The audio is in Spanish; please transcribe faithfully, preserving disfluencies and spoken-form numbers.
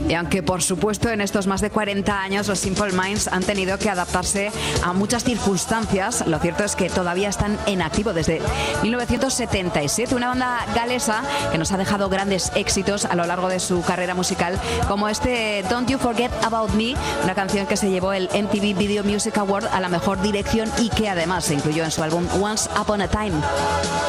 Y aunque por supuesto en estos más de cuarenta años los Simple Minds han tenido que adaptarse a muchas circunstancias, lo cierto es que todavía están en activo desde mil novecientos setenta y siete, una banda galesa que nos ha dejado grandes éxitos a lo largo de su carrera musical, como este Don't You Forget About Me, una canción que se llevó el M T V Video Music Award a la mejor dirección y que además se incluyó en su álbum Once Upon a Time.